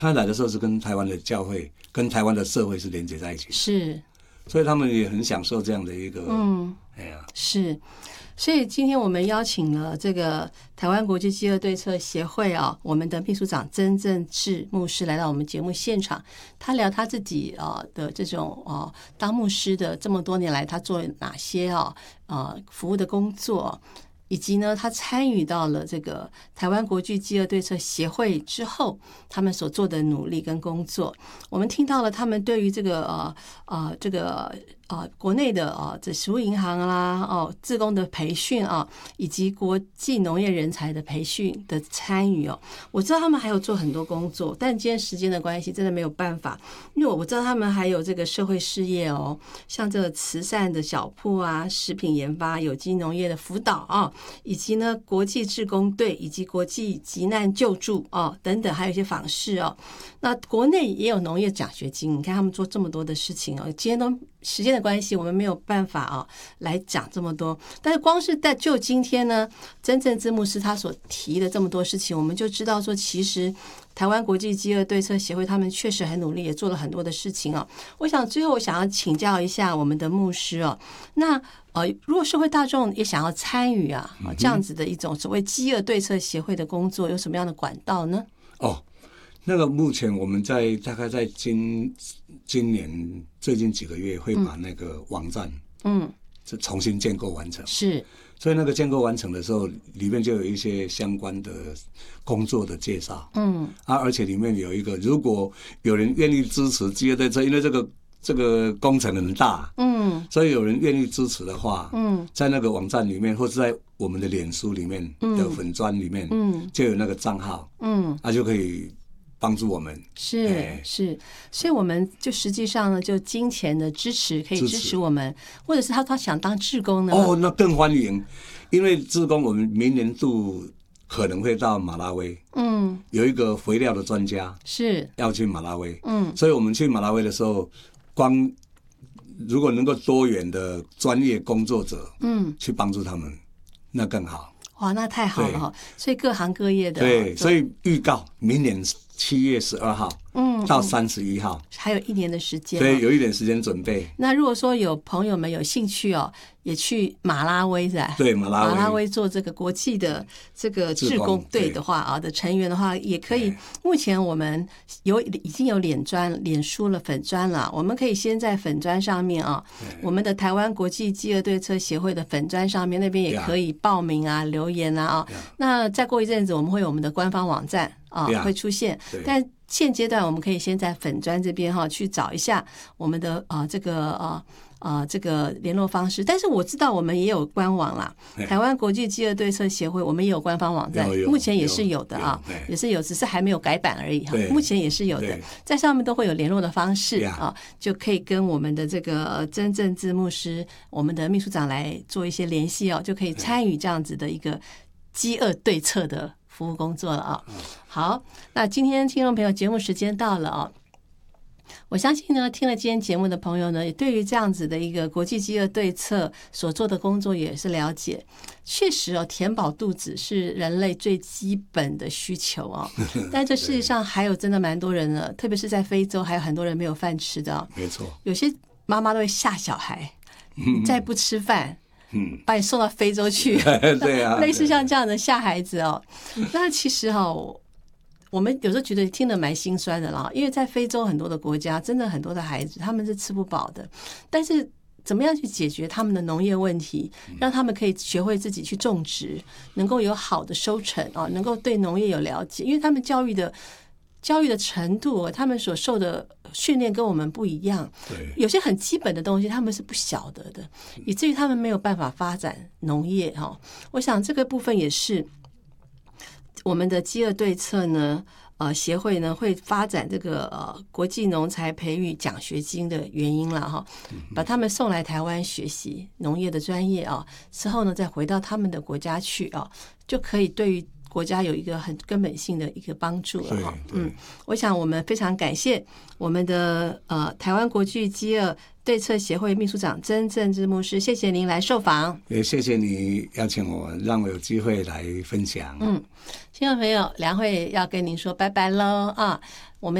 他来的时候是跟台湾的教会、跟台湾的社会是连接在一起的， 是， 所以他们也很享受这样的一个， 是。所以今天我们邀请了这个台湾国际饥饿对策协会啊，我们的秘书长曾正志牧师来到我们节目现场，他聊他自己的这种当牧师的这么多年来，他做哪些服务的工作，以及呢，他参与到了这个台湾国际饥饿对策协会之后，他们所做的努力跟工作，我们听到了他们对于这个国内的这食物银行啦，志工的培训啊，以及国际农业人才的培训的参与哦。我知道他们还有做很多工作，但今天时间的关系，真的没有办法，因为我知道他们还有这个社会事业哦，像这个慈善的小铺啊、食品研发、有机农业的辅导啊，以及呢国际志工队以及国际急难救助等等，还有一些访视哦。那国内也有农业奖学金，你看他们做这么多的事情哦。今天都时间的关系，我们没有办法来讲这么多。但是光是就今天呢，真正字幕师他所提的这么多事情，我们就知道说，其实台湾国际饥饿对策协会他们确实很努力，也做了很多的事情哦。我想最后我想要请教一下我们的牧师哦，那如果社会大众也想要参与这样子的一种所谓饥饿对策协会的工作，有什么样的管道呢？ 那个目前我们大概在今年最近几个月会把那个网站重新建构完成， 是， 所以那个建构完成的时候，里面就有一些相关的工作的介绍，而且里面有一个，如果有人愿意支持饥饿对策，因为这个工程很大，所以有人愿意支持的话，在那个网站里面，或是在我们的脸书里面的粉专里面，就有那个账号，就可以帮助我们， 是，所以我们就实际上呢，就金钱的支持可以支持我们，或者是他想当志工呢？ 那更欢迎，因为志工我们明年度可能会到马拉维，有一个肥料的专家是要去马拉维，所以我们去马拉维的时候，如果能够多元的专业工作者，去帮助他们，那更好。 哇，那太好了，所以各行各业的， 对，所以预告明年7月12号到31号， 还有1年的时间， 对，有一点时间准备。 那如果说有朋友们有兴趣也去马拉维是吧？ 对，马拉维做这个国际的这个志工队的话的成员的话，也可以。目前我们已经有脸书了粉专了，我们可以先在粉专上面我们的台湾国际饥饿对策协会的粉专上面那边也可以报名留言那再过一阵子我们会有我们的官方网站会出现，但现阶段我们可以先在粉专这边去找一下我们的这个联络方式。但是我知道我们也有官网啦，台湾国际饥饿对策协会我们也有官方网站，目前也是有的也是有，只是还没有改版而已目前也是有的，在上面都会有联络的方式就可以跟我们的这个真正字牧师我们的秘书长来做一些联系就可以参与这样子的一个饥饿对策的服务工作了好，那今天听众朋友节目时间到了我相信呢，听了今天节目的朋友呢，也对于这样子的一个国际饥饿对策所做的工作也是了解。确实填饱肚子是人类最基本的需求但这世界上还有真的蛮多人呢，特别是在非洲，还有很多人没有饭吃的没错， 有些妈妈都会吓小孩，再不吃饭。把你送到非洲去对类似像这样的吓孩子那其实我们有时候觉得听得蛮心酸的啦，因为在非洲很多的国家，真的很多的孩子他们是吃不饱的，但是怎么样去解决他们的农业问题，让他们可以学会自己去种植，能够有好的收成能够对农业有了解，因为他们教育的程度，他们所受的训练跟我们不一样，有些很基本的东西他们是不晓得的，以至于他们没有办法发展农业我想这个部分也是我们的饥饿对策呢协会呢会发展这个国际农才培育奖学金的原因了把他们送来台湾学习农业的专业之后呢再回到他们的国家去就可以对于国家有一个很根本性的一个帮助了哈。我想我们非常感谢我们的台湾国际饥饿对策协会秘书长曾正智牧师，谢谢您来受访， 也谢谢你邀请我，让我有机会来分享。 听众朋友，梁慧要跟您说拜拜喽啊。